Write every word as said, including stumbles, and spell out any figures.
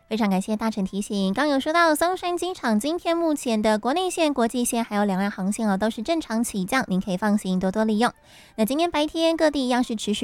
非常感谢大臣提醒，刚有说到松山机场今天目前的国内线、国际线还有两岸航线哦都是正常起降，您可以放心多多利用。那今天白天各地一样是持续